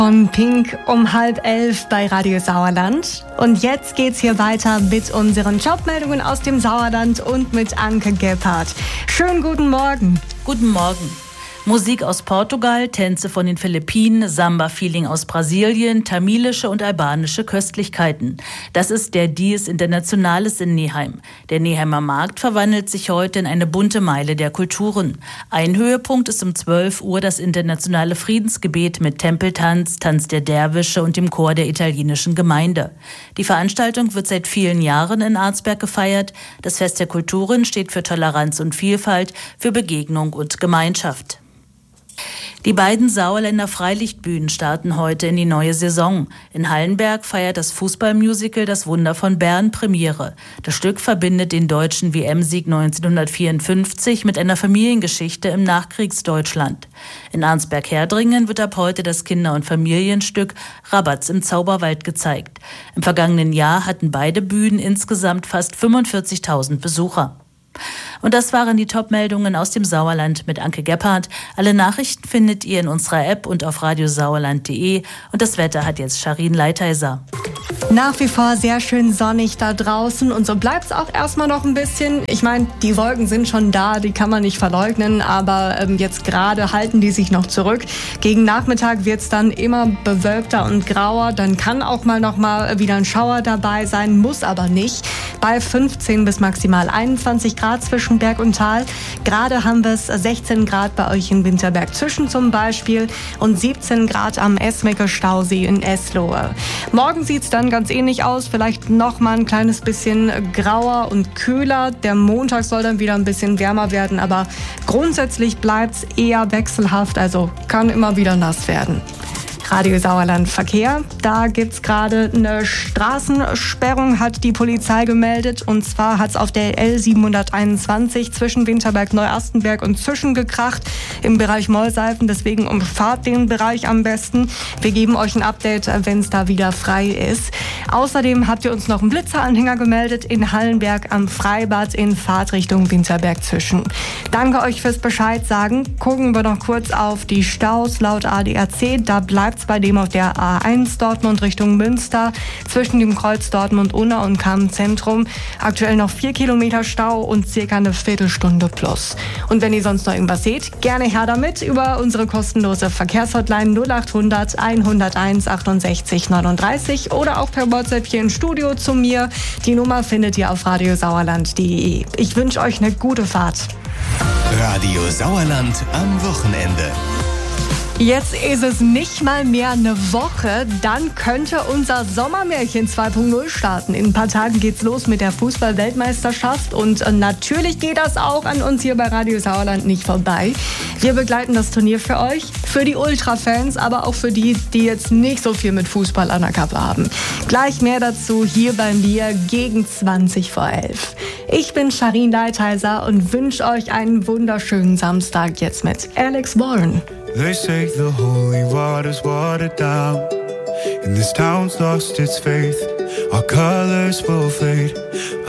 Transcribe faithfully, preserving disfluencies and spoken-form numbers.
Von Pink um halb elf bei Radio Sauerland. Und jetzt geht's hier weiter mit unseren Jobmeldungen aus dem Sauerland und mit Anke Gebhardt. Schönen guten Morgen. Guten Morgen. Musik aus Portugal, Tänze von den Philippinen, Samba-Feeling aus Brasilien, tamilische und albanische Köstlichkeiten. Das ist der Dies Internationales in Neheim. Der Neheimer Markt verwandelt sich heute in eine bunte Meile der Kulturen. Ein Höhepunkt ist um zwölf Uhr das internationale Friedensgebet mit Tempeltanz, Tanz der Derwische und dem Chor der italienischen Gemeinde. Die Veranstaltung wird seit vielen Jahren in Arzberg gefeiert. Das Fest der Kulturen steht für Toleranz und Vielfalt, für Begegnung und Gemeinschaft. Die beiden Sauerländer Freilichtbühnen starten heute in die neue Saison. In Hallenberg feiert das Fußballmusical Das Wunder von Bern Premiere. Das Stück verbindet den deutschen W M-Sieg neunzehnhundertvierundfünfzig mit einer Familiengeschichte im Nachkriegsdeutschland. In Arnsberg-Herdringen wird ab heute das Kinder- und Familienstück Rabatz im Zauberwald gezeigt. Im vergangenen Jahr hatten beide Bühnen insgesamt fast fünfundvierzigtausend Besucher. Und das waren die Top-Meldungen aus dem Sauerland mit Anke Gebhardt. Alle Nachrichten findet ihr in unserer App und auf radiosauerland punkt de. Und das Wetter hat jetzt Sharin Leitheiser. Nach wie vor sehr schön sonnig da draußen und so bleibt es auch erstmal noch ein bisschen. Ich meine, die Wolken sind schon da, die kann man nicht verleugnen, aber ähm, jetzt gerade halten die sich noch zurück. Gegen Nachmittag wird es dann immer bewölkter und grauer, dann kann auch mal noch mal wieder ein Schauer dabei sein, muss aber nicht. Bei fünfzehn bis maximal einundzwanzig Grad zwischen Berg und Tal. Gerade haben wir es sechzehn Grad bei euch in Winterberg-Zwischen zum Beispiel und siebzehn Grad am Esmecker Stausee in Eslohe. Morgen sieht es dann ganz ähnlich aus, vielleicht noch mal ein kleines bisschen grauer und kühler. Der Montag soll dann wieder ein bisschen wärmer werden, aber grundsätzlich bleibt es eher wechselhaft, also kann immer wieder nass werden. Radio Sauerland Verkehr. Da gibt's gerade eine Straßensperrung, hat die Polizei gemeldet. Und zwar hat's auf der L siebenhunderteinundzwanzig zwischen Winterberg-Neuastenberg und Züschen gekracht im Bereich Mollseifen. Deswegen umfahrt den Bereich am besten. Wir geben euch ein Update, wenn es da wieder frei ist. Außerdem habt ihr uns noch einen Blitzeranhänger gemeldet in Hallenberg am Freibad in Fahrtrichtung Winterberg-Zwischen. Danke euch fürs Bescheid sagen. Gucken wir noch kurz auf die Staus laut A D A C. Da bleibt bei dem auf der A eins Dortmund Richtung Münster zwischen dem Kreuz Dortmund-Unna und Kamm-Zentrum. Aktuell noch vier Kilometer Stau und circa eine Viertelstunde plus. Und wenn ihr sonst noch irgendwas seht, gerne her damit über unsere kostenlose Verkehrshotline null achthundert hunderteins achtundsechzig neununddreißig oder auch per WhatsApp hier im Studio zu mir. Die Nummer findet ihr auf radiosauerland punkt de. Ich wünsche euch eine gute Fahrt. Radio Sauerland am Wochenende. Jetzt ist es nicht mal mehr eine Woche, dann könnte unser Sommermärchen zwei Punkt null starten. In ein paar Tagen geht's los mit der Fußball-Weltmeisterschaft und natürlich geht das auch an uns hier bei Radio Sauerland nicht vorbei. Wir begleiten das Turnier für euch, für die Ultra-Fans, aber auch für die, die jetzt nicht so viel mit Fußball an der Kappe haben. Gleich mehr dazu hier bei mir gegen zwanzig vor elf. Ich bin Sharin Leitheiser und wünsche euch einen wunderschönen Samstag jetzt mit Alex Warren. They say the holy water's watered down, and this town's lost its faith. Our colors will fade.